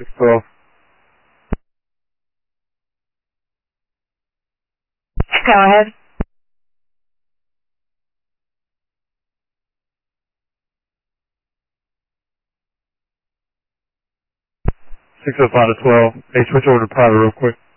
612. Go ahead. Six oh five to 12. Hey, switch over to private real quick.